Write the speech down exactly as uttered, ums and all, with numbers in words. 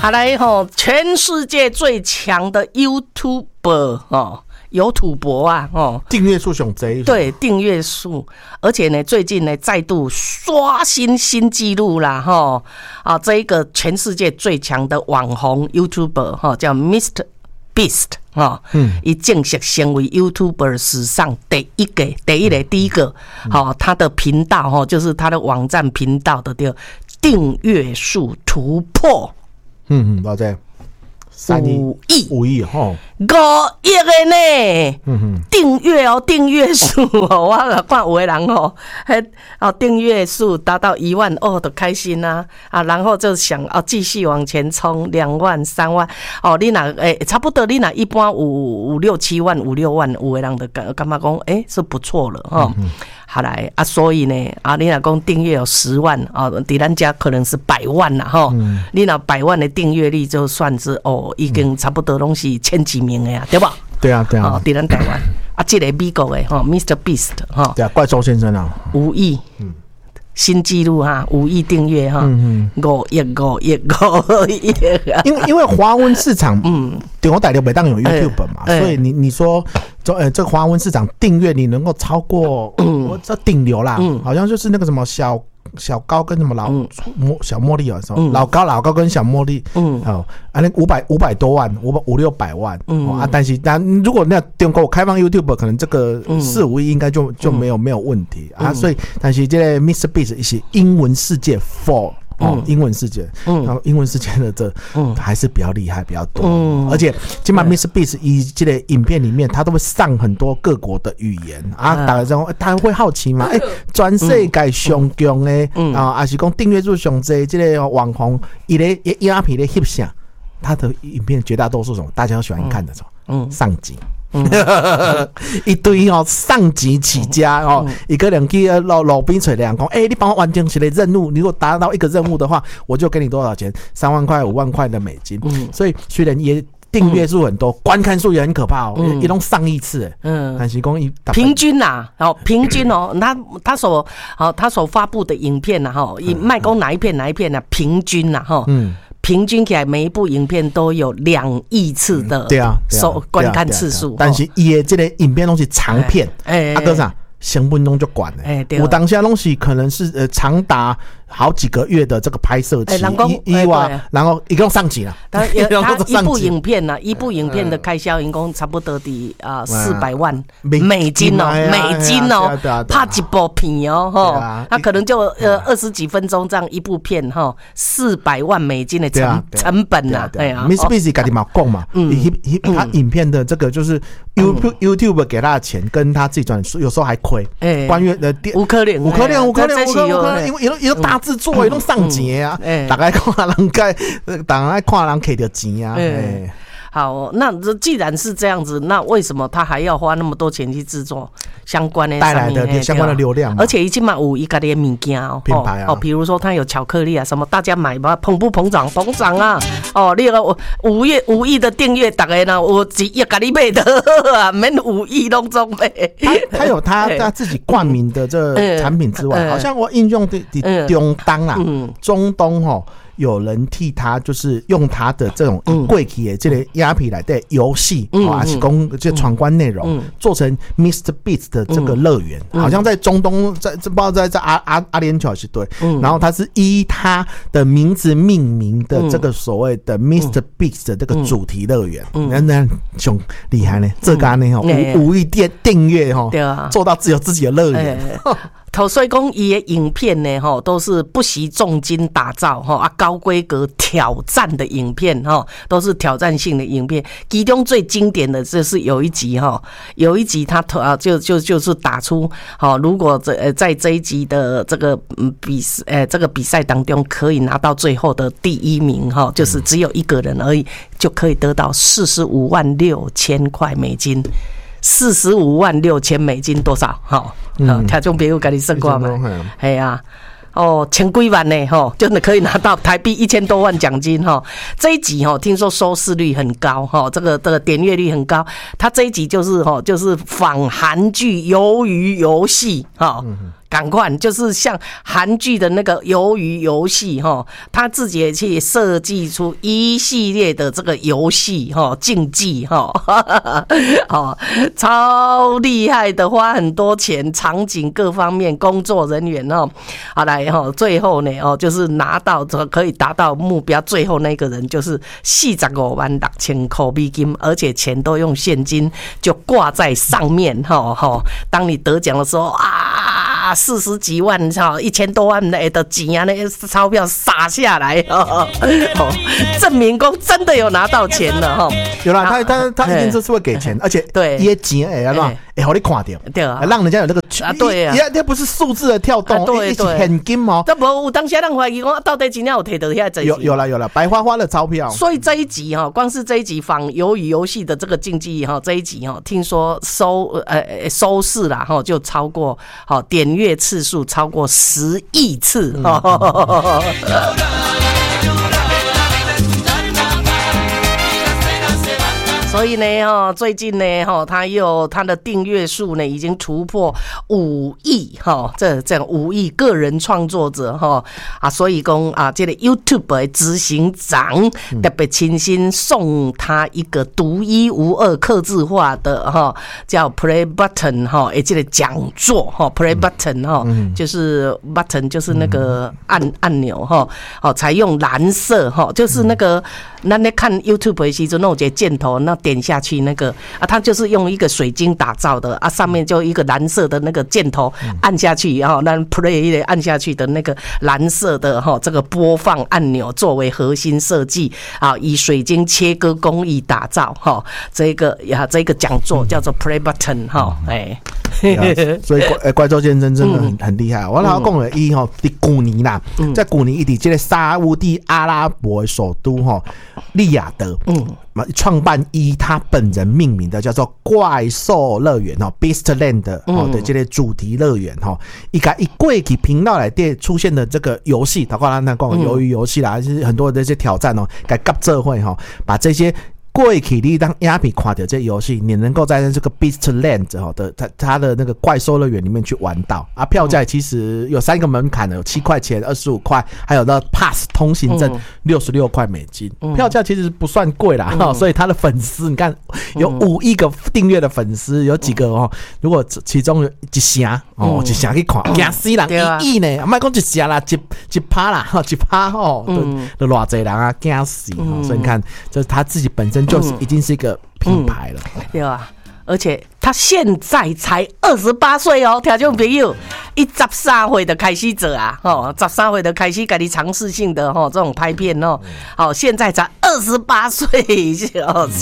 好来吼，全世界最强的 YouTuber 哦。有土博啊，哦， 订阅数上多， 对，订阅数，而且呢，最近呢再度刷新新纪录啦，哈，啊，这一个全世界最强的网红 YouTuber 哈，叫 mister Beast 哈，嗯，已正式成为 YouTuber 史上第一个、第一个、第一个，好、嗯，他的频道哈，就是他的网站频道的订阅数突破， 嗯嗯，多少？ 五亿， 五亿吼， 五亿的呢，嗯哼，订阅哦，订阅数哦，我看有的人哦，嘿，哦，订阅数达到一万哦，都开心啊啊，然后就想哦，继续往前冲，两万、三万，哦，你哪诶、欸，差不多，你哪一般五五六七万、五六万，有的人就感感觉讲，诶、欸，是不错了哈。嗯好来啊，所以呢，啊，你若讲订阅有十万啊，伫咱家可能是百万啦吼。嗯、你若百万的订阅率，就算是哦，已经差不多拢是前几名的呀，对吧？ 对啊，对啊。 哦，伫咱台湾啊，这个美国的哈 ，mister Beast 哈， 对啊，怪兽先生啊， 五亿，嗯，新纪录哈，五亿订阅哈，嗯嗯，五亿五亿五亿。 因为因为华文市场，嗯，电我台就没当有 YouTube 嘛，欸欸、所以你你说。呃，这个华文市场订阅你能够超过嗯、我这顶流啦、嗯，好像就是那个什么小小高跟什么老茉、嗯、小茉莉啊，什么、嗯、老高老高跟小茉莉，嗯，哦，啊那五百五百多万，五百五六百万，嗯、哦、啊，但是但如果那中国开放 YouTube， 可能这个四五亿应该就就没有、嗯、没有问题啊，所以但是这个 mister Beast 是英文世界 for。哦，英文世界，嗯，然后英文世界的这，嗯，还是比较厉害，比较多，嗯，而且起码 mister Beast 以这个影片里面，他都会上很多各国的语言啊，大家说他会好奇嘛，哎、欸，全世界上强的啊，还是讲订阅数上多，这个网红，伊咧伊阿皮咧翕相，他的影片绝大多数什么，大家都喜欢看的什么，嗯，上集。嗯、一堆哦，上级起家哦，嗯、一个人去路路边找人讲，哎、欸，你帮我完成起来任务，如果达到一个任务的话，我就给你多少钱？三万块、五万块的美金。嗯，所以虽然也订阅数很多，嗯、观看数也很可怕哦，嗯、一共上亿次。嗯，但是讲一平均呐、啊，哦，平均哦，他他所好、哦、他所发布的影片呐、啊，哈，以卖公哪一片哪一片呐、啊，平均呐、啊，哈，嗯。平均起来，每一部影片都有两亿次的收观看次数， 但是伊的这个影片都是长片，哎，啊哥啥，成本拢就管的，哎，我当下东西可能是呃长达好几个月的这个拍摄期，一一哇，然后一共上集了。他一部影片呢，一部影片的开销，一共差不多的啊四百万美金哦，美金哦，拍一部片哦，哈，他可能就呃二十几分钟这样一部片哈，四百万美金的成成本呐，对啊。 mister Beast 自己嘛讲嘛，他影片的这个就是 YouTube YouTube 给他的钱，跟他自己赚，有时候还亏。关于的五颗零， 五颗零，五颗零，五颗零，因为有有大。制作也都上钱啊，嗯欸、大概看人该，大概看人摕到钱啊。欸欸、 好，那既然是这样子，那为什么他还要花那么多钱去制作相关的带来的相关的流量？ 而且已经嘛有一个的物件哦， 品牌啊， 哦，比如说它有巧克力啊，什么大家买吧，膨不膨胀？膨胀啊！哦，你个五亿五亿的订阅，大概呢，我一亿给你买的啊，免五亿拢总买。 他他有他他自己冠名的这产品之外，嗯嗯、好像我印象的的中东啊，嗯、中东哈。有人替他就是用他的这种柜体的这个鸦片来的游戏，还是供这闯关内容，做成 mister Beast 的这个乐园，好像在中东，在这不知道在在阿阿阿联酋还是对，然后他是依他的名字命名的这个所谓的 mister Beast 的这个主题乐园，那那很厉害呢，这个呢五五亿订订阅哈，做到只有自己的乐园。 所以讲，伊的影片呢，吼，都是不惜重金打造，吼啊，高规格挑战的影片，吼，都是挑战性的影片。其中最经典的就是有一集，哈，有一集他啊，就就就是打出，好，如果这呃在这一集的这个嗯比赛，呃这个比赛当中可以拿到最后的第一名，哈，就是只有一个人而已，就可以得到四十五万六千块美金。四十五万六千美金多少？哈，嗯，听众朋友给你算过吗？哎呀，哦，千几万呢，哈，真的可以拿到台币一千多万奖金哈。这一集哈，听说收视率很高哈，这个这个点阅率很高。他这一集就是哈，就是仿韩剧《鱿鱼游戏》哈。 赶快就是像韩剧的那个鱿鱼游戏哈，他自己也去设计出一系列的这个游戏哈竞技哈，哦，超厉害的，花很多钱，场景各方面工作人员哦，好来哈，最后呢哦就是拿到可以达到目标，最后那个人就是四十五万六千块美金，而且钱都用现金就挂在上面哈哈，当你得奖的时候啊，四十几万哈，一千多万的的钱啊，那钞票撒下来哦，证明公真的有拿到钱了哈。 有啦，他他他一定就是会给钱，而且对也钱哎，啊嘛，哎，好你看到， 对啊， 让人家有那个啊，对啊， 也不是数字的跳动， 对对， 现金哦。 这无有当下人怀疑讲到底今天有摕到遐这有有了有了，白花花的钞票。 所以这一集哈，光是这一集仿鱿鱼游戏的这个竞技哈，这一集哈，听说收呃收视啦哈，就超过好点阅次数超过十亿次哈。嗯所以呢，哈，最近呢，哈，他又他的订阅数呢已经突破五亿，哈，这这样五亿个人创作者，哈啊，所以讲啊，这个 YouTube 的执行长特别亲心送他一个独一无二、客制化的哈，叫 Play Button 哈，诶，这个讲座哈 ，Play Button 哈，就是 Button 就是那个按按钮哈，哦，采用蓝色哈，就是那个那那看 YouTube 的时候，那有一个箭头那。点下去那个啊，它就是用一个水晶打造的啊，上面就一个蓝色的那个箭头按下去，然后那 play 按下去的那个蓝色的哈这个播放按钮作为核心设计啊，以水晶切割工艺打造哈，这个呀这个讲座叫做 Play Button 哈，哎。 所以怪怪兽先生真的很很厉害。我老讲了，伊吼伫古尼啦，在古尼伊伫这个沙烏地阿拉伯的首都哈利雅得，嗯，创办以他本人命名的叫做怪兽乐园哈 Beastland 哦的这个主题乐园哈，一个一过去频道来电出现的这个游戏，包括咱那讲鱿鱼游戏啦，就是很多的这些挑战哦，该合作会哈，把这些。过去你当鸦片看到这游戏，你能够在这个 Beastland 的它它的那个怪兽乐园里面去玩到啊，票价其实有三个门槛的，有七块钱、二十五块，还有那 Pass 通行证六十六块美金，票价其实不算贵啦、嗯、所以他的粉丝你看有五亿个订阅的粉丝，有几个哦？如果其中有一成哦，一成去看，惊死人一亿呢，莫讲一成啦，一一趴啦，一趴哦，都偌济人啊，惊死、嗯！所以你看，这他自己本身。就是已经是一个品牌了， 嗯嗯、对吧？而且他现在才二十八岁哦，听众朋友，一十三岁的开始做啊，哦，十三岁的开始，给你尝试性的哈这种拍片哦，好，现在才二十八岁哦，